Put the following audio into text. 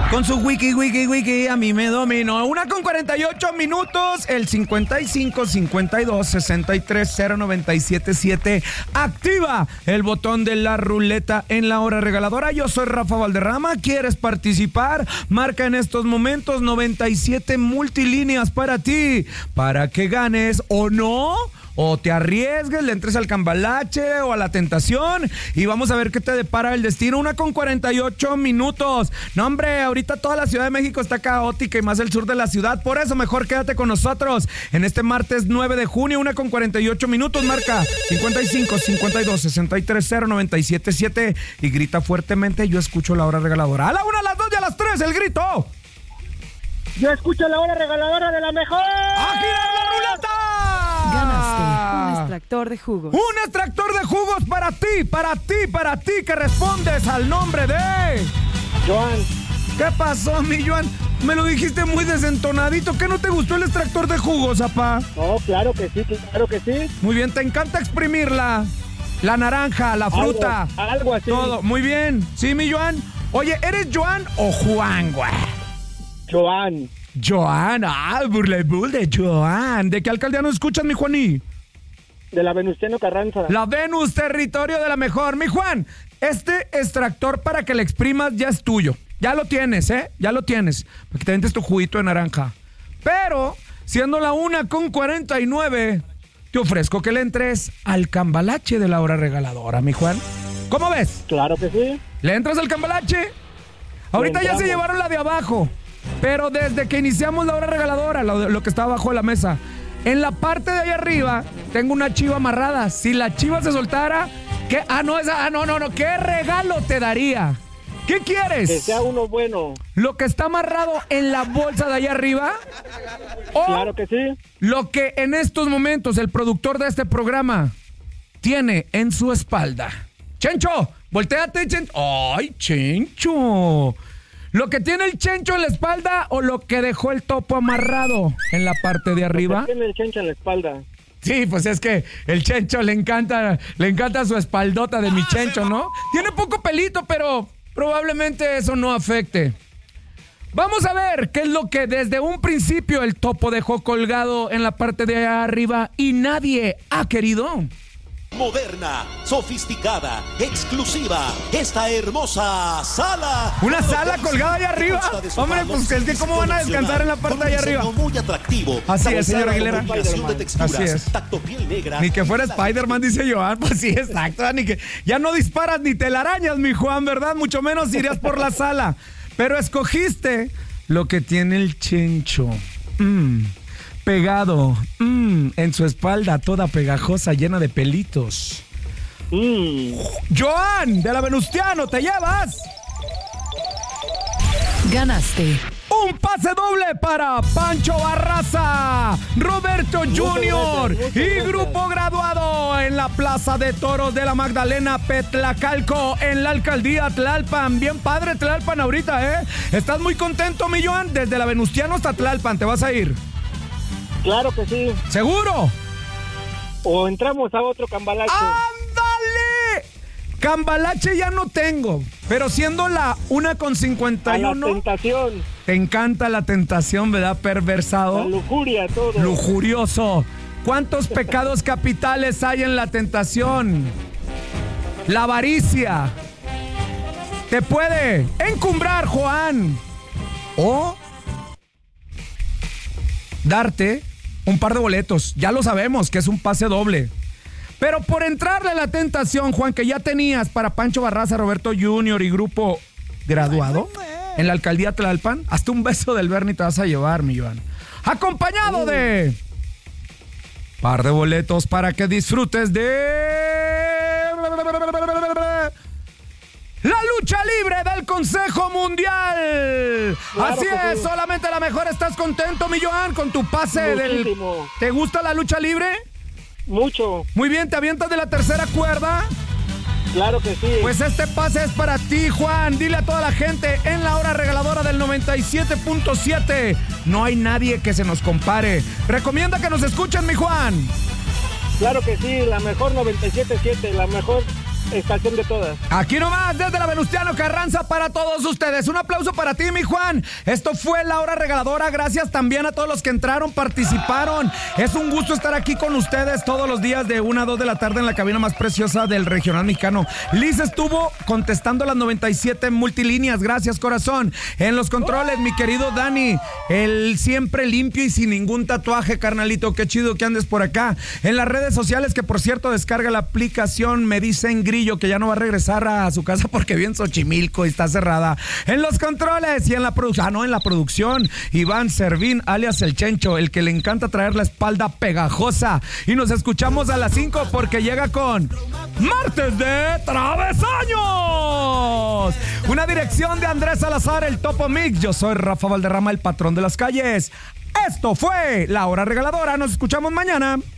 Con su wiki, a mí me dominó. 1:48, el 55-52-63-0977. Activa el botón de la ruleta en la hora regaladora. Yo soy Rafa Valderrama. ¿Quieres participar? Marca en estos momentos 97 multilíneas para ti, para que ganes o no, o te arriesgues, le entres al cambalache o a la tentación y vamos a ver qué te depara el destino. 1:48. No, hombre, ahorita toda la Ciudad de México está caótica y más el sur de la ciudad. Por eso mejor quédate con nosotros en este martes 9 de junio, 1:48. Marca 55-52-63-0977 y grita fuertemente: yo escucho la hora regaladora. A la 1, a las 2 y a las 3, el grito. Yo escucho la hora regaladora de la mejor. ¡A girar la ruleta! Ganaste un extractor de jugos. Un extractor de jugos para ti, que respondes al nombre de... Joan. ¿Qué pasó, mi Joan? Me lo dijiste muy desentonadito. ¿Qué no te gustó el extractor de jugos, apá? No, claro que sí. Muy bien, te encanta exprimirla. La naranja, la fruta. Algo así. Todo, muy bien. ¿Sí, mi Joan? Oye, ¿eres Joan o Juan, güey? Joan, burle de Joan. ¿De qué alcaldía nos escuchas, mi Juaní? de la Venustiano Carranza. La Venus, territorio de la mejor. Mi Juan, este extractor para que le exprimas ya es tuyo. Ya lo tienes, ya lo tienes. Para que te ventes tu juguito de naranja. Pero, siendo la 1:49, te ofrezco que le entres al cambalache de la hora regaladora, mi Juan. ¿Cómo ves? Claro que sí. ¿Le entras al cambalache? Ahorita ya se llevaron la de abajo, pero desde que iniciamos la hora regaladora, lo que está abajo de la mesa, en la parte de ahí arriba tengo una chiva amarrada. Si la chiva se soltara, ¿qué? No, ¿qué regalo te daría? ¿Qué quieres? Que sea uno bueno. ¿Lo que está amarrado en la bolsa de ahí arriba? ¿O claro que sí. lo que en estos momentos el productor de este programa tiene en su espalda? ¡Chencho! ¡Voltéate, Chencho! ¡Ay, Chencho! ¿Lo que tiene el Chencho en la espalda o lo que dejó el topo amarrado en la parte de arriba? Lo que tiene el Chencho en la espalda. Sí, pues es que el Chencho le encanta su espaldota de mi Chencho, ¿no? Tiene poco pelito, pero probablemente eso no afecte. Vamos a ver qué es lo que desde un principio el topo dejó colgado en la parte de arriba y nadie ha querido. Moderna, sofisticada, exclusiva, esta hermosa sala. ¿Una sala colgada allá arriba? Hombre, pues es que cómo van a descansar en la parte de allá arriba. Muy atractivo. Así es, señor Aguilera. Así es. Tacto piel negra. Ni que fuera Spider-Man, dice Joan. Pues sí, exacto. Ni que ya no disparas ni telarañas, mi Juan, ¿verdad? Mucho menos irías por la sala. Pero escogiste lo que tiene el Chencho. Pegado en su espalda, toda pegajosa, llena de pelitos. Joan, de la Venustiano, ¿te llevas? Ganaste un pase doble para Pancho Barraza, Roberto Junior y Grupo Graduado en la Plaza de Toros de la Magdalena, Petlacalco, en la alcaldía Tlalpan. Bien padre Tlalpan ahorita, ¿eh? ¿Estás muy contento, mi Joan? Desde la Venustiano hasta Tlalpan, ¿te vas a ir? Claro que sí. ¿Seguro? O entramos a otro cambalache. ¡Ándale! Cambalache ya no tengo, pero siendo la 1:51. A la tentación. Te encanta la tentación, ¿verdad? Perversado. La lujuria, todo. Lujurioso. ¿Cuántos pecados capitales hay en la tentación? La avaricia. Te puede encumbrar, Juan. O darte un par de boletos. Ya lo sabemos que es un pase doble. Pero por entrarle a la tentación, Juan, que ya tenías para Pancho Barraza, Roberto Junior y Grupo Graduado en la alcaldía Tlalpan, hasta un beso del Bernie te vas a llevar, mi Joan. Acompañado de par de boletos para que disfrutes de la lucha libre del Consejo Mundial. Claro, así es, solamente la mejor. ¿Estás contento, mi Joan, con tu pase? Muchísimo. ¿Te gusta la lucha libre? Mucho. Muy bien, ¿te avientas de la tercera cuerda? Claro que sí. Pues este pase es para ti, Juan. Dile a toda la gente en la hora regaladora del 97.7. No hay nadie que se nos compare. Recomienda que nos escuchen, mi Juan. Claro que sí, la mejor 97.7, la mejor estación de todas. Aquí nomás, desde la Venustiano Carranza para todos ustedes. Un aplauso para ti, mi Juan. Esto fue La Hora Regaladora. Gracias también a todos los que entraron, participaron. Es un gusto estar aquí con ustedes todos los días de 1 a 2 de la tarde en la cabina más preciosa del regional mexicano. Liz estuvo contestando las 97 multilíneas. Gracias, corazón. En los controles, mi querido Dani, el siempre limpio y sin ningún tatuaje, carnalito. Qué chido que andes por acá. En las redes sociales, que por cierto, descarga la aplicación. Me dicen Grillo que ya no va a regresar a su casa porque vive en Xochimilco y está cerrada. En los controles y en la producción, en la producción, Iván Servín, alias El Chencho, el que le encanta traer la espalda pegajosa. Y nos escuchamos a las 5 porque llega con Martes de Travesaños. Una dirección de Andrés Salazar, el Topo Mix. Yo soy Rafa Valderrama, el patrón de las calles. Esto fue La Hora Regaladora. Nos escuchamos mañana.